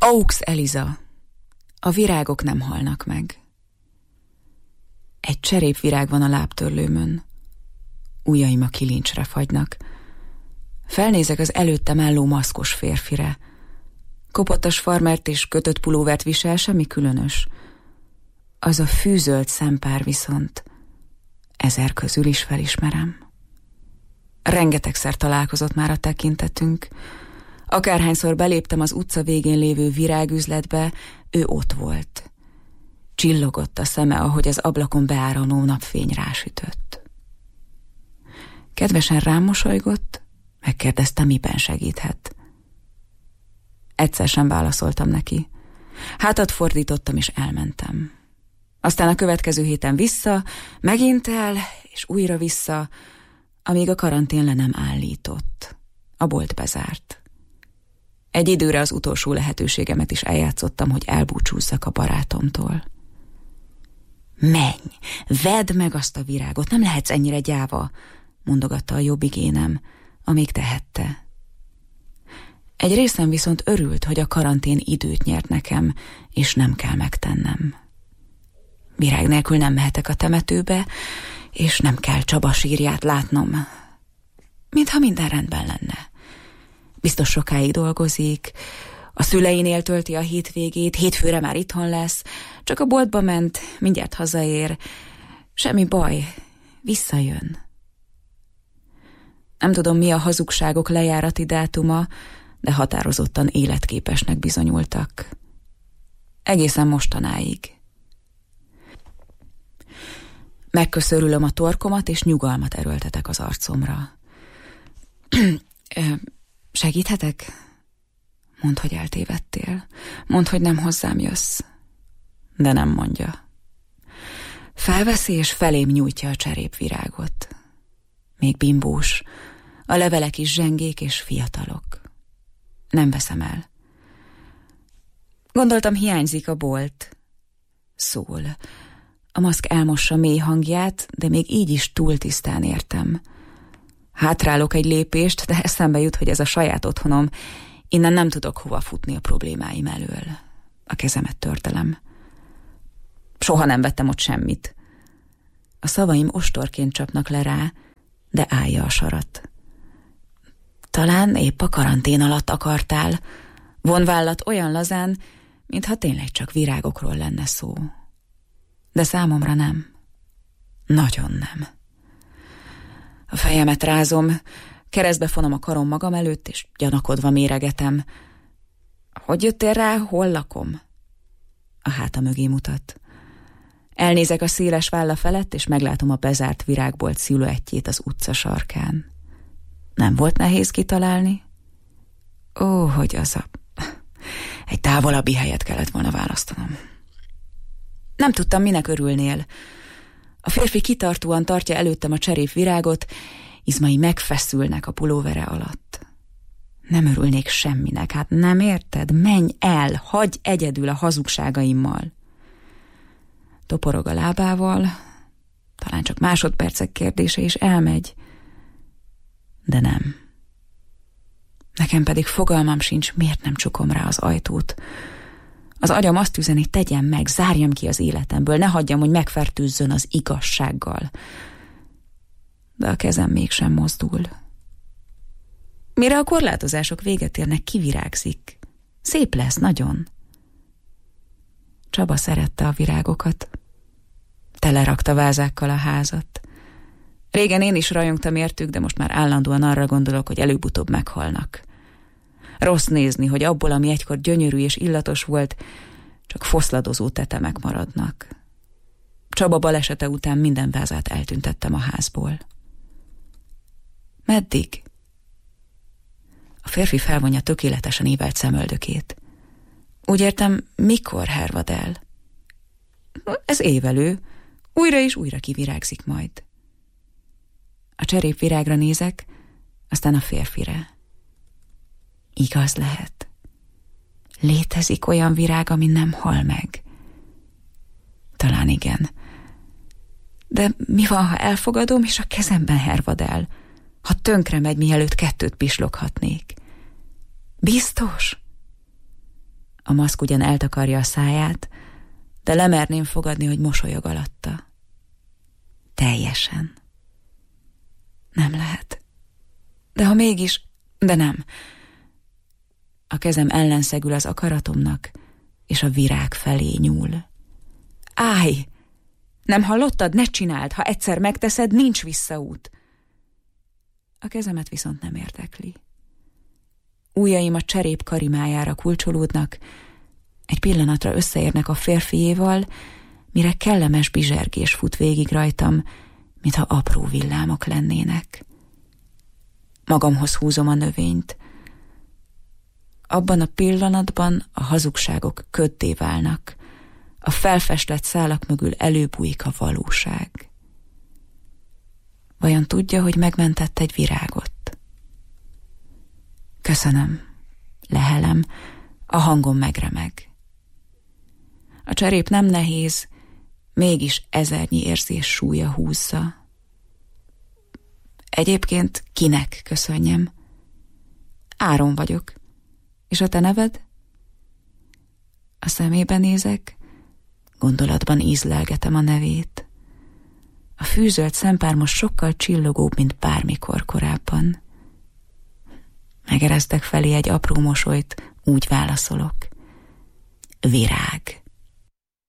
Aux Eliza, a virágok nem halnak meg. Egy cserépvirág van a lábtörlőmön. Ujjaim a kilincsre fagynak. Felnézek az előttem álló maszkos férfire. Kopottas farmert és kötött pulóvert visel, semmi különös. Az a fűzöld szempár viszont 1000 közül is felismerem. Rengetegszer találkozott már a tekintetünk. Akárhányszor beléptem az utca végén lévő virágüzletbe, ő ott volt. Csillogott a szeme, ahogy az ablakon beáramló napfény rásütött. Kedvesen rám mosolygott, megkérdezte, miben segíthet. Egyszer sem válaszoltam neki. Hátat fordítottam, és elmentem. Aztán a következő héten vissza, megint el, és újra vissza, amíg a karantén le nem állított. A bolt bezárt. Egy időre az utolsó lehetőségemet is eljátszottam, hogy elbúcsúzzak a barátomtól. Menj, vedd meg azt a virágot, nem lehetsz ennyire gyáva, mondogatta a jobbik énem, amíg tehette. Egy részem viszont örült, hogy a karantén időt nyert nekem, és nem kell megtennem. Virág nélkül nem mehetek a temetőbe, és nem kell Csaba sírját látnom. Mintha minden rendben lenne. Biztos sokáig dolgozik, a szüleinél tölti a hétvégét, hétfőre már itthon lesz, csak a boltba ment, mindjárt hazaér. Semmi baj, visszajön. Nem tudom, mi a hazugságok lejárati dátuma, de határozottan életképesnek bizonyultak. Egészen mostanáig. Megköszörülöm a torkomat, és nyugalmat erőltetek az arcomra. Segíthetek? Mondd, hogy eltévedtél. Mondd, hogy nem hozzám jössz. De nem mondja. Felveszi, és felém nyújtja a cserépvirágot. Még bimbós. A levelek is zsengék és fiatalok. Nem veszem el. Gondoltam, hiányzik a bolt. Szól. A maszk elmossa mély hangját, de még így is túl tisztán értem. Hátrálok egy lépést, de eszembe jut, hogy ez a saját otthonom. Innen nem tudok hova futni a problémáim elől. A kezemet törtelem. Soha nem vettem ott semmit. A szavaim ostorként csapnak le rá, de állja a sarat. Talán épp a karantén alatt akartál. Von vállat olyan lazán, mintha tényleg csak virágokról lenne szó. De számomra nem. Nagyon nem. A fejemet rázom, keresztbe fonom a karom magam előtt, és gyanakodva méregetem. Hogy jöttél rá, hol lakom? A háta mögé mutat. Elnézek a széles válla felett, és meglátom a bezárt virágbolt sziluettjét az utca sarkán. Nem volt nehéz kitalálni? Ó, hogy az a... Egy távolabbi helyet kellett volna választanom. Nem tudtam, minek örülnél. A férfi kitartóan tartja előttem a cserépvirágot, izmai megfeszülnek a pulóvere alatt. Nem örülnék semminek, hát nem érted? Menj el, hagyj egyedül a hazugságaimmal. Toporog a lábával, talán csak másodpercek kérdése, és elmegy. De nem. Nekem pedig fogalmam sincs, miért nem csukom rá az ajtót. Az agyam azt üzeni, tegyem meg, zárjam ki az életemből, ne hagyjam, hogy megfertőzzön az igazsággal. De a kezem mégsem mozdul. Mire a korlátozások véget érnek, kivirágzik. Szép lesz, nagyon. Csaba szerette a virágokat. Telerakta vázákkal a házat. Régen én is rajongtam értük, de most már állandóan arra gondolok, hogy előbb-utóbb meghalnak. Rossz nézni, hogy abból, ami egykor gyönyörű és illatos volt, csak foszladozó tetemek maradnak. Csaba balesete után minden vázát eltüntettem a házból. Meddig? A férfi felvonja tökéletesen ívelt szemöldökét. Úgy értem, mikor hervad el? Ez évelő, újra és újra kivirágzik majd. A cserépvirágra nézek, aztán a férfire. Igaz lehet. Létezik olyan virág, ami nem hal meg. Talán igen. De mi van, ha elfogadom, és a kezemben hervad el? Ha tönkre megy, mielőtt 2 pisloghatnék? Biztos? A maszk ugyan eltakarja a száját, de lemerném fogadni, hogy mosolyog alatta. Teljesen. Nem lehet. De ha mégis, de nem. A kezem ellenszegül az akaratomnak, és a virág felé nyúl. Állj! Nem hallottad? Ne csináld! Ha egyszer megteszed, nincs visszaút. A kezemet viszont nem érdekli. Ujjaim a cserép karimájára kulcsolódnak, egy pillanatra összeérnek a férfiéval, mire kellemes bizsergés fut végig rajtam, mintha apró villámok lennének. Magamhoz húzom a növényt. Abban a pillanatban a hazugságok köddé válnak, a felfestett szálak mögül előbújik a valóság. Vajon tudja, hogy megmentett egy virágot? Köszönöm, lehelem, a hangom megremeg. A cserép nem nehéz, mégis ezernyi érzés súlya húzza. Egyébként kinek köszönjem? Áron vagyok. És a te neved? A szemébe nézek, gondolatban ízlelgetem a nevét. A fűzöld szempár most sokkal csillogóbb, mint bármikor korábban. Megeresztek felé egy apró mosolyt, úgy válaszolok. Virág.